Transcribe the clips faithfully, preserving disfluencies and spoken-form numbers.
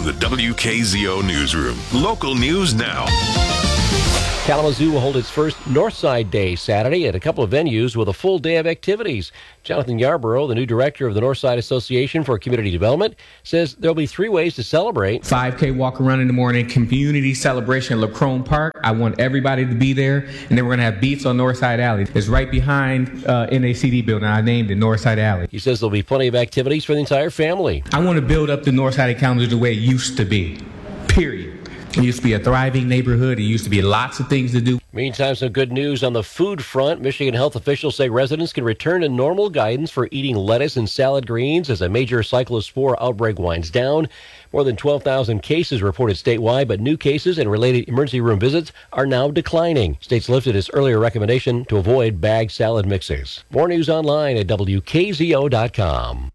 the W K Z O Newsroom. Local news now. Kalamazoo will hold its first Northside Day Saturday at a couple of venues with a full day of activities. Jonathan Yarborough, the new director of the Northside Association for Community Development, says there'll be three ways to celebrate. five K walk around in the morning, community celebration at LaCrone Park. I want everybody to be there. And then we're going to have Beats on Northside Alley. It's right behind uh, N A C D building. I named it Northside Alley. He says there'll be plenty of activities for the entire family. I want to build up the Northside of Kalamazoo the way it used to be. Period. It used to be a thriving neighborhood. It used to be lots of things to do. Meantime, some good news on the food front. Michigan health officials say residents can return to normal guidance for eating lettuce and salad greens as a major cyclospore outbreak winds down. More than twelve thousand cases reported statewide, but new cases and related emergency room visits are now declining. States lifted its earlier recommendation to avoid bagged salad mixes. More news online at W K Z O dot com.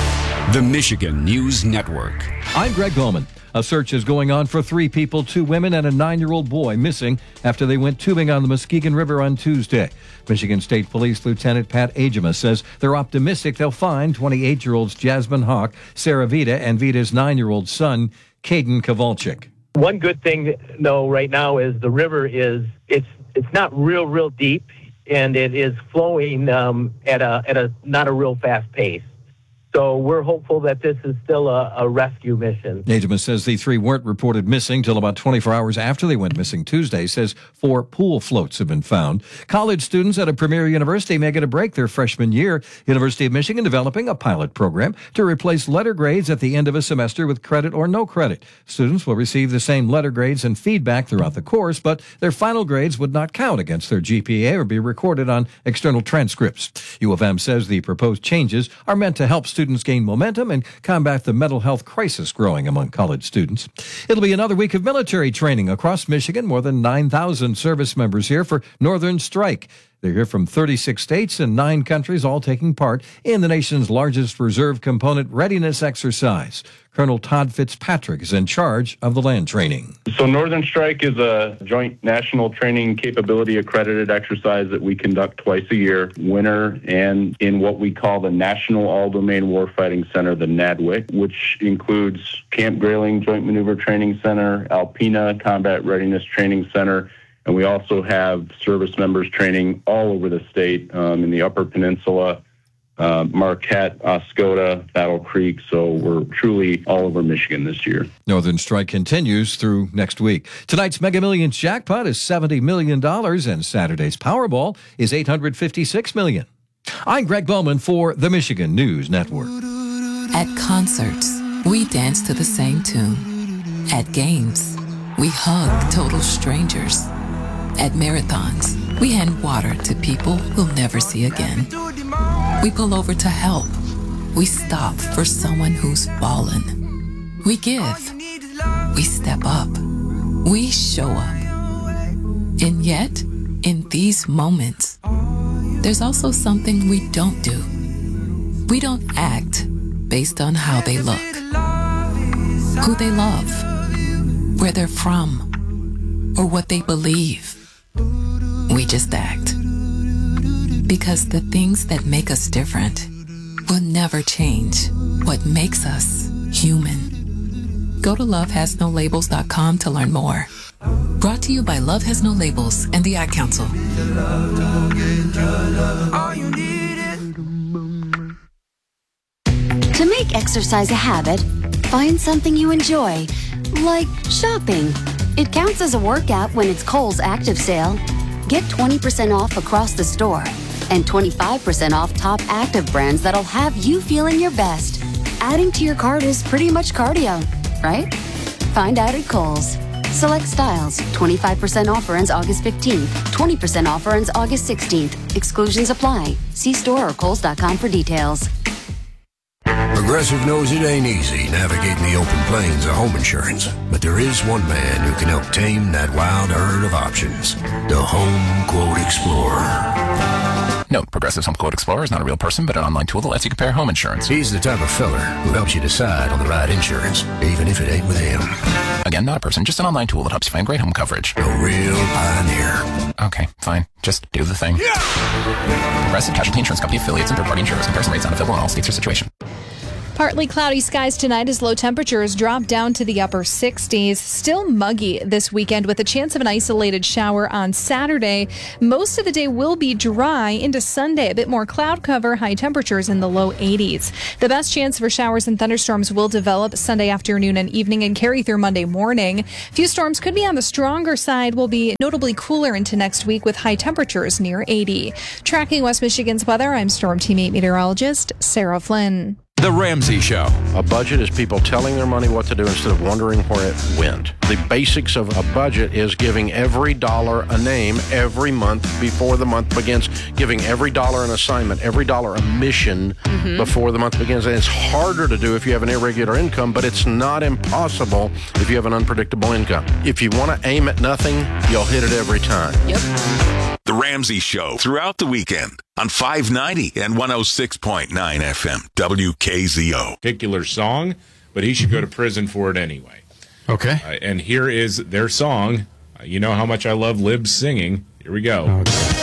The Michigan News Network. I'm Greg Bowman. A search is going on for three people, two women and a nine-year-old boy missing after they went tubing on the Muskegon River on Tuesday. Michigan State Police Lieutenant Pat Agema says they're optimistic they'll find twenty-eight-year-olds Jasmine Hawk, Sarah Vita, and Vita's nine-year-old son, Caden Kowalczyk. One good thing, though, right now is the river is, it's it's not real, real deep, and it is flowing um, at a at a not a real fast pace. So we're hopeful that this is still a, a rescue mission. Agema says the three weren't reported missing till about twenty-four hours after they went missing Tuesday. Says four pool floats have been found. College students at a premier university may get a break their freshman year. University of Michigan developing a pilot program to replace letter grades at the end of a semester with credit or no credit. Students will receive the same letter grades and feedback throughout the course, but their final grades would not count against their G P A or be recorded on external transcripts. U of M says the proposed changes are meant to help students Students gain momentum and combat the mental health crisis growing among college students. It'll be another week of military training across Michigan. More than nine thousand service members here for Northern Strike. They're here from thirty-six states and nine countries, all taking part in the nation's largest reserve component readiness exercise. Colonel Todd Fitzpatrick is in charge of the land training. So Northern Strike is a joint national training capability accredited exercise that we conduct twice a year, winter and in what we call the National All-Domain Warfighting Center, the NADWIC, which includes Camp Grayling Joint Maneuver Training Center, Alpena Combat Readiness Training Center, and we also have service members training all over the state um, in the Upper Peninsula, uh, Marquette, Oscoda, Battle Creek. So we're truly all over Michigan this year. Northern Strike continues through next week. Tonight's Mega Millions jackpot is seventy million dollars, and Saturday's Powerball is eight hundred fifty-six million dollars. I'm Greg Bowman for the Michigan News Network. At concerts, we dance to the same tune. At games, we hug total strangers. At marathons, we hand water to people we'll never see again. We pull over to help. We stop for someone who's fallen. We give. We step up. We show up. And yet, in these moments, there's also something we don't do. We don't act based on how they look, who they love, where they're from, or what they believe. We just act. Because the things that make us different will never change what makes us human. Go to love has no labels dot com to learn more. Brought to you by Love Has No Labels and the Ad Council. To make exercise a habit, find something you enjoy, like shopping. It counts as a workout when it's Kohl's Active Sale. Get twenty percent off across the store and twenty-five percent off top active brands that'll have you feeling your best. Adding to your cart is pretty much cardio, right? Find out at Kohl's. Select styles. twenty-five percent offer ends August fifteenth. twenty percent offer ends August sixteenth. Exclusions apply. See store or kohls dot com for details. Progressive knows it ain't easy navigating the open plains of home insurance, but there is one man who can help tame that wild herd of options. The Home Quote Explorer. Note, Progressive's Home Quote Explorer is not a real person, but an online tool that lets you compare home insurance. He's the type of feller who helps you decide on the right insurance, even if it ain't with him. Again, not a person, just an online tool that helps you find great home coverage. A real pioneer. Okay, fine. Just do the thing. Yeah! Progressive Casualty Insurance Company affiliates and third-party insurers. Comparison rates not available in all states or situations. Partly cloudy skies tonight as low temperatures drop down to the upper sixties. Still muggy this weekend with a chance of an isolated shower on Saturday. Most of the day will be dry into Sunday. A bit more cloud cover, high temperatures in the low eighties. The best chance for showers and thunderstorms will develop Sunday afternoon and evening and carry through Monday morning. Few storms could be on the stronger side, will be notably cooler into next week with high temperatures near eighty. Tracking West Michigan's weather, I'm Storm Team eight meteorologist Sarah Flynn. The Ramsey Show. A budget is people telling their money what to do instead of wondering where it went. The basics of a budget is giving every dollar a name every month before the month begins, giving every dollar an assignment, every dollar a mission mm-hmm. before the month begins. And it's harder to do if you have an irregular income, but it's not impossible if you have an unpredictable income. If you want to aim at nothing, you'll hit it every time. Yep. The Ramsey Show throughout the weekend on five ninety and one oh six point nine F M W K Z O. Particular song, but he should go to prison for it anyway. Okay. Uh, and here is their song. Uh, you know how much I love Lib's singing. Here we go. Okay.